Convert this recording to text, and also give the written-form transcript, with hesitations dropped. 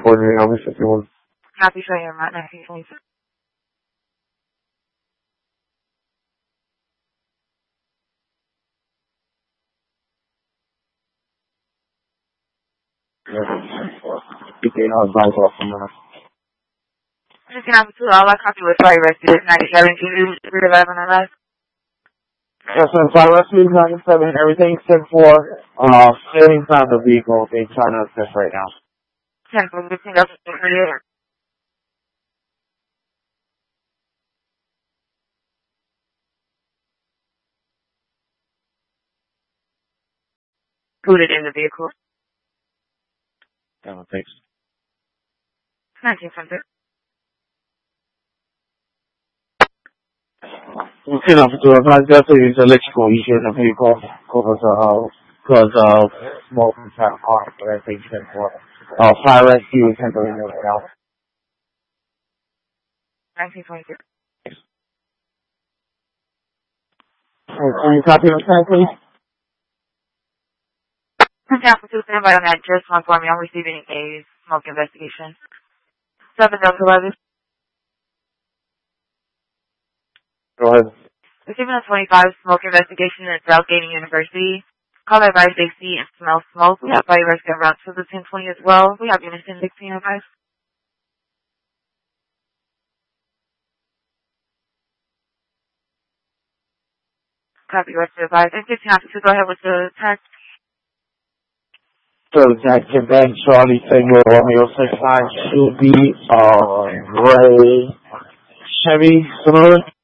coordinating on this 51. Copy, show you Route 1926. Advice off from that. 1592, all I copy with fire rescue is 97, can you realize on that last? Yes, sir. Fire rescue 97, everything's 10-4. Sailing found the vehicle. They're trying to assist right now. 10 for 15, that's 38. Included in the vehicle. Thanks. 1900. We'll see enough to advise definitely is electrical issue in the vehicle because of smoke and car, but I think 10-4. Fire rescue is handling it right now. 1922. Can you copy the time, please? Down for 2, stand by on that. Just one for me. I'm receiving a smoke investigation. 7 Delta 11. Go ahead. Receiving a 25 smoke investigation at Southgate University. Call advice they see and smell smoke. We have fire rescue route to the 1020 as well. We have units in 16 advice. Copy rescue advice. And 15 go ahead with the text. So Jackson Bank, Charlie Tango, Romeo 69 should be gray Chevy Sonora.